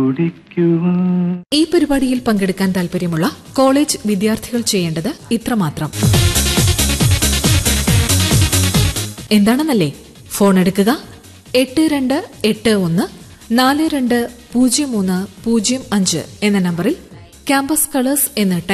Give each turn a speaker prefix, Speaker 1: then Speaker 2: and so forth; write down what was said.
Speaker 1: ഈ പരിപാടിയിൽ പങ്കെടുക്കാൻ താൽപര്യമുള്ള കോളേജ് വിദ്യാർത്ഥികൾ ചെയ്യേണ്ടത് ഇത്രമാത്രം. എന്താണെന്നല്ലേ? ഫോൺ എടുക്കുക. 8281-420305 എന്ന നമ്പറിൽ ക്യാമ്പസ് കളേഴ്സ് എന്ന്